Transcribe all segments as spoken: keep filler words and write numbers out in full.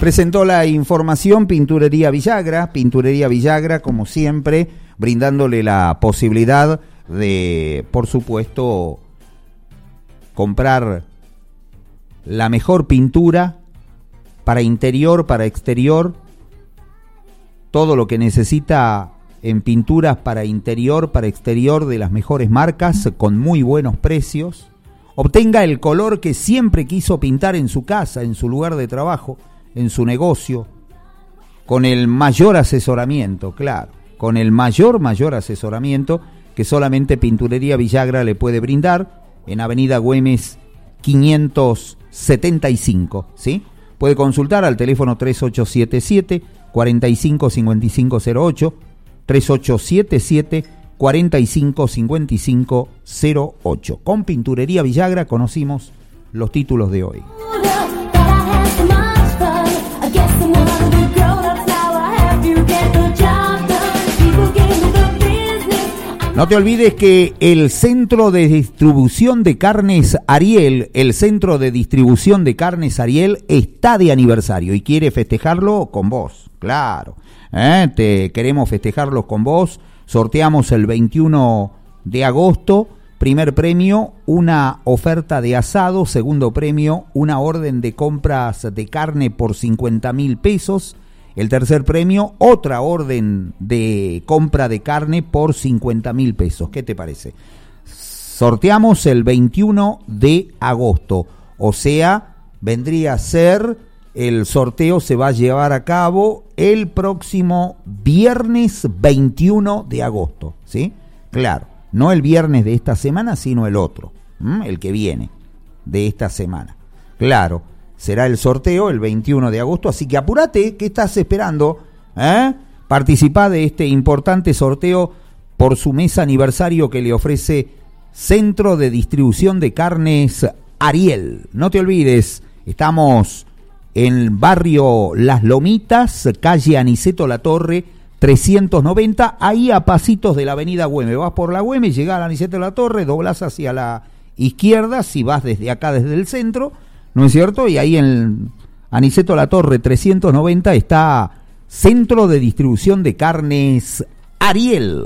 Presentó la información Pinturería Villagra, Pinturería Villagra, como siempre, brindándole la posibilidad de, por supuesto, comprar la mejor pintura para interior, para exterior, todo lo que necesita en pinturas para interior, para exterior de las mejores marcas, con muy buenos precios. Obtenga el color que siempre quiso pintar en su casa, en su lugar de trabajo, en su negocio, con el mayor asesoramiento, claro, con el mayor, mayor asesoramiento que solamente Pinturería Villagra le puede brindar en Avenida Güemes quinientos setenta y cinco, ¿sí? Puede consultar al teléfono tres ocho siete siete, cuatro cinco cinco cinco cero ocho, tres ocho siete siete, cuatro cinco cinco cinco cero ocho. Con Pinturería Villagra conocimos los títulos de hoy. No te olvides que el Centro de Distribución de Carnes Ariel, el Centro de Distribución de Carnes Ariel está de aniversario y quiere festejarlo con vos, claro. ¿Eh? Te queremos festejarlo con vos. Sorteamos el veintiuno de agosto, primer premio, una oferta de asado, segundo premio, una orden de compras de carne por cincuenta mil pesos. El tercer premio, otra orden de compra de carne por cincuenta mil pesos. ¿Qué te parece? Sorteamos el veintiuno de agosto. O sea, vendría a ser, el sorteo se va a llevar a cabo el próximo viernes veintiuno de agosto. ¿Sí? Claro, no el viernes de esta semana, sino el otro. ¿Mm? El que viene de esta semana. Claro. Será el sorteo el veintiuno de agosto, así que apúrate, ¿qué estás esperando? ¿Eh? Participá de este importante sorteo por su mes aniversario que le ofrece Centro de Distribución de Carnes Ariel. No te olvides, estamos en barrio Las Lomitas, calle Aniceto Latorre, trescientos noventa, ahí a pasitos de la avenida Güemes. Vas por la Güemes, llegás a Aniceto Latorre, doblás hacia la izquierda, si vas desde acá, desde el centro, ¿no es cierto? Y ahí en Aniceto Latorre trescientos noventa está Centro de Distribución de Carnes Ariel.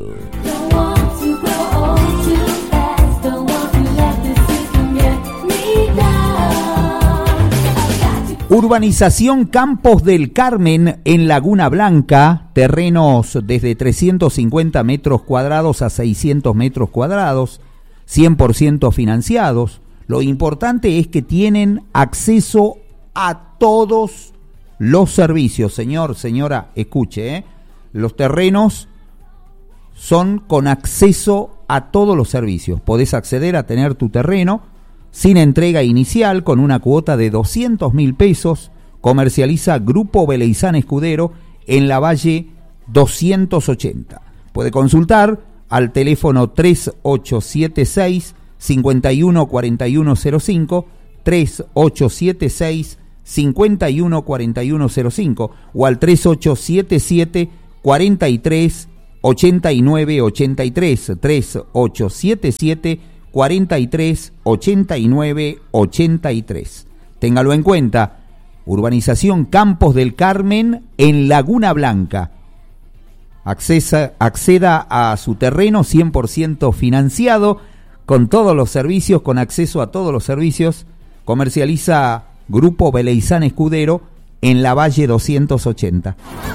Urbanización Campos del Carmen en Laguna Blanca, terrenos desde trescientos cincuenta metros cuadrados a seiscientos metros cuadrados, cien por ciento financiados. Lo importante es que tienen acceso a todos los servicios. Señor, señora, escuche, ¿eh? Los terrenos son con acceso a todos los servicios. Podés acceder a tener tu terreno sin entrega inicial, con una cuota de doscientos mil pesos. Comercializa Grupo Beleizán Escudero en la Valle doscientos ochenta. Puede consultar al teléfono tres ocho siete seis, cincuenta y uno cuarenta y uno cero cinco, tres ocho siete seis, cincuenta y uno cuarenta y uno cero cinco o al tres ocho siete siete, cuarenta y tres, ochenta y nueve ochenta y tres, tres ocho siete siete, cuarenta y tres, ochenta y nueve ochenta y tres. Téngalo en cuenta, Urbanización Campos del Carmen en Laguna Blanca. Accesa, acceda a su terreno cien por ciento financiado, con todos los servicios, con acceso a todos los servicios. Comercializa Grupo Beleizán Escudero en la Valle doscientos ochenta.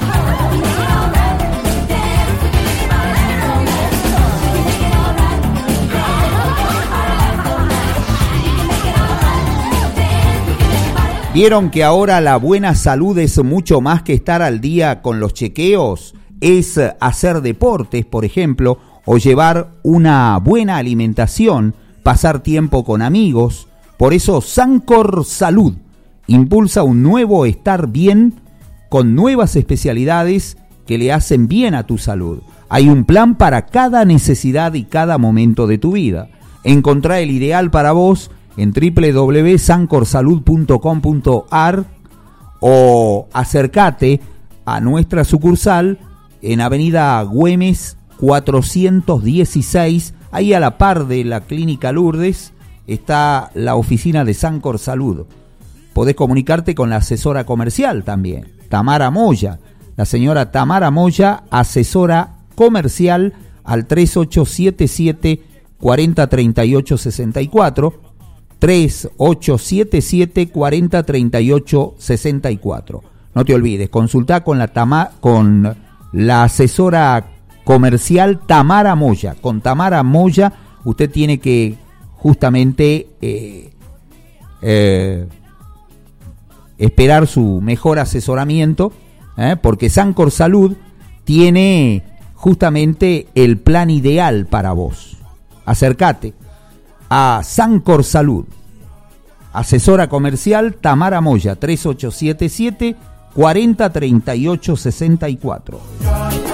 ¿Vieron que ahora la buena salud es mucho más que estar al día con los chequeos? Es hacer deportes, por ejemplo, o llevar una buena alimentación, pasar tiempo con amigos. Por eso Sancor Salud impulsa un nuevo estar bien con nuevas especialidades que le hacen bien a tu salud. Hay un plan para cada necesidad y cada momento de tu vida. Encontrá el ideal para vos en doble u doble u doble u punto sancor salud punto com punto a r o acércate a nuestra sucursal en Avenida Güemes cuatrocientos dieciséis, ahí a la par de la Clínica Lourdes está la oficina de Sancor Salud. podés comunicarte con la asesora comercial también, Tamara Moya. La señora Tamara Moya, asesora comercial al tres ocho siete siete, cuatro cero tres ocho seis cuatro, tres ocho siete siete, cuatro cero tres ocho seis cuatro. No te olvides, consultá con la, tama, con la asesora comercial Tamara Moya. Con Tamara Moya usted tiene que justamente eh, eh, esperar su mejor asesoramiento, ¿eh? porque Sancor Salud tiene justamente el plan ideal para vos. Acércate a Sancor Salud, asesora comercial Tamara Moya, tres ocho siete siete, cuatro cero tres ocho seis cuatro.